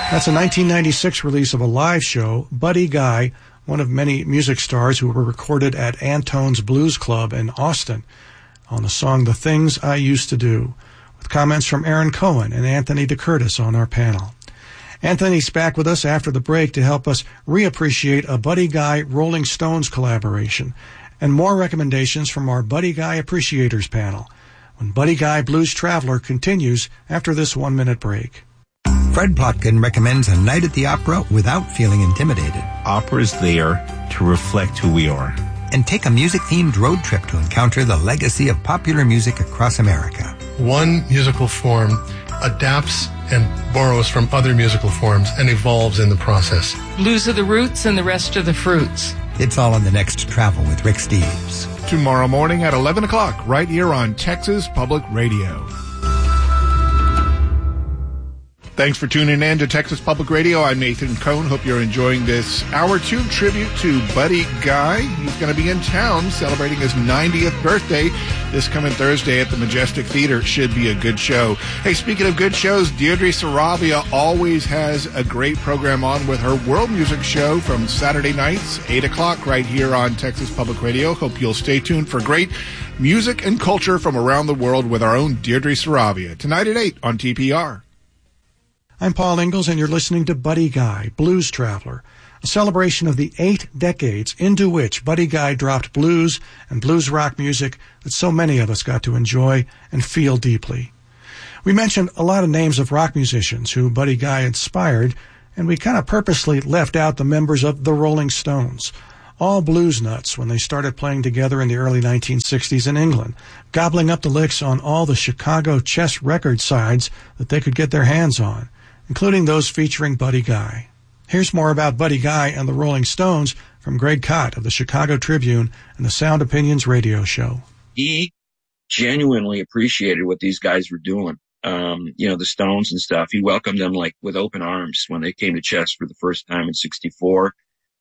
That's a 1996 release of a live show, Buddy Guy, one of many music stars who were recorded at Antone's Blues Club in Austin, on the song The Things I Used to Do, with comments from Aaron Cohen and Anthony DeCurtis on our panel. Anthony's back with us after the break to help us reappreciate a Buddy Guy Rolling Stones collaboration, and more recommendations from our Buddy Guy Appreciators panel, when Buddy Guy Blues Traveler continues after this 1-minute break. Fred Plotkin recommends a night at the opera without feeling intimidated. Opera is there to reflect who we are. And take a music-themed road trip to encounter the legacy of popular music across America. One musical form adapts and borrows from other musical forms and evolves in the process. Blues are the roots and the rest are the fruits. It's all on the next Travel with Rick Steves. Tomorrow morning at 11 o'clock, right here on Texas Public Radio. Thanks for tuning in to Texas Public Radio. I'm Nathan Cohn. Hope you're enjoying this Hour 2 tribute to Buddy Guy. He's going to be in town celebrating his 90th birthday this coming Thursday at the Majestic Theater. Should be a good show. Hey, speaking of good shows, Deirdre Saravia always has a great program on with her world music show from Saturday nights, 8 o'clock, right here on Texas Public Radio. Hope you'll stay tuned for great music and culture from around the world with our own Deirdre Saravia. Tonight at 8 on TPR. I'm Paul Ingalls, and you're listening to Buddy Guy, Blues Traveler, a celebration of the 8 decades into which Buddy Guy dropped blues and blues rock music that so many of us got to enjoy and feel deeply. We mentioned a lot of names of rock musicians who Buddy Guy inspired, and we kind of purposely left out the members of the Rolling Stones, all blues nuts when they started playing together in the early 1960s in England, gobbling up the licks on all the Chicago chess record sides that they could get their hands on, including those featuring Buddy Guy. Here's more about Buddy Guy and the Rolling Stones from Greg Kot of the Chicago Tribune and the Sound Opinions radio show. He genuinely appreciated what these guys were doing. The Stones and stuff. He welcomed them like with open arms when they came to chess for the first time in 64.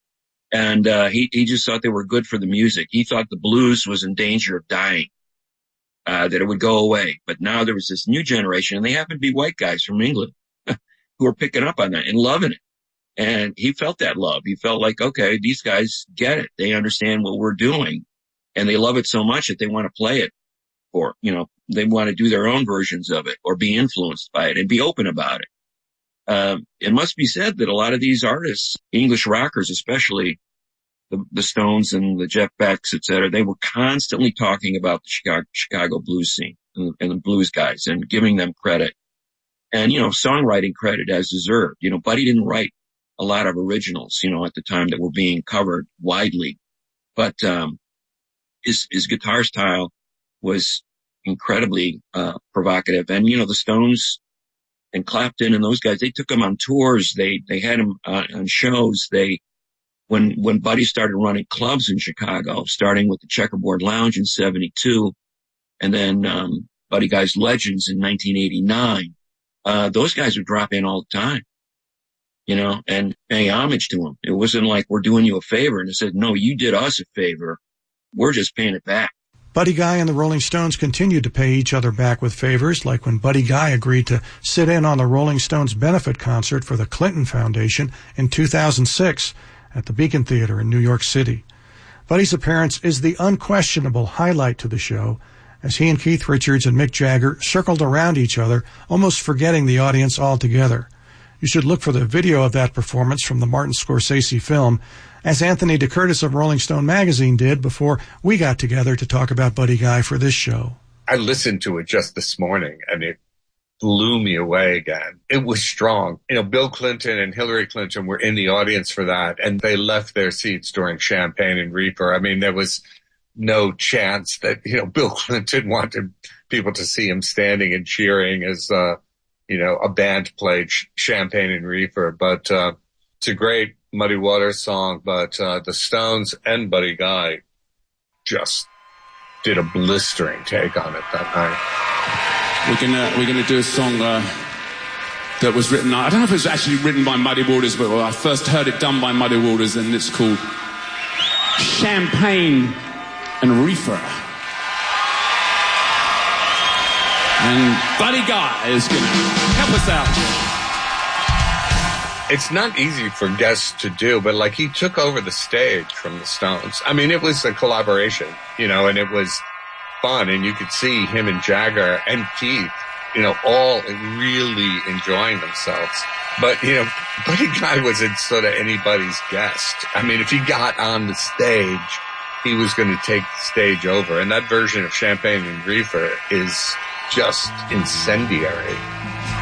And he just thought they were good for the music. He thought the blues was in danger of dying, that it would go away. But now there was this new generation, and they happen to be white guys from England, who are picking up on that and loving it. And he felt that love. He felt like, okay, these guys get it. They understand what we're doing, and they love it so much that they want to play it, or, they want to do their own versions of it or be influenced by it and be open about it. It must be said that a lot of these artists, English rockers, especially the Stones and the Jeff Becks, et cetera, they were constantly talking about the Chicago blues scene and the blues guys and giving them credit. And, songwriting credit as deserved. Buddy didn't write a lot of originals, at the time that were being covered widely. But, his guitar style was incredibly, provocative. And, the Stones and Clapton and those guys, they took him on tours. They had him on shows. When Buddy started running clubs in Chicago, starting with the Checkerboard Lounge in 72, and then, Buddy Guy's Legends in 1989. Those guys would drop in all the time, and pay homage to them. It wasn't like we're doing you a favor. And they said, no, you did us a favor. We're just paying it back. Buddy Guy and the Rolling Stones continued to pay each other back with favors, like when Buddy Guy agreed to sit in on the Rolling Stones benefit concert for the Clinton Foundation in 2006 at the Beacon Theater in New York City. Buddy's appearance is the unquestionable highlight to the show, as he and Keith Richards and Mick Jagger circled around each other, almost forgetting the audience altogether. You should look for the video of that performance from the Martin Scorsese film, as Anthony DeCurtis of Rolling Stone magazine did before we got together to talk about Buddy Guy for this show. I listened to it just this morning, and it blew me away again. It was strong. Bill Clinton and Hillary Clinton were in the audience for that, and they left their seats during Champagne and Reaper. I mean, there was no chance that, Bill Clinton wanted people to see him standing and cheering as, a band played Champagne and Reefer. But, it's a great Muddy Waters song, but, the Stones and Buddy Guy just did a blistering take on it that night. We're gonna do a song, that was written, I don't know if it was actually written by Muddy Waters, but I first heard it done by Muddy Waters, and it's called Champagne and Reefer. And Buddy Guy is going to help us out. It's not easy for guests to do, but like he took over the stage from the Stones. I mean, it was a collaboration, you know, and it was fun. And you could see him and Jagger and Keith, you know, all really enjoying themselves. But, you know, Buddy Guy wasn't sort of anybody's guest. I mean, if he got on the stage, he was going to take the stage over. And that version of Champagne and Reefer is just incendiary.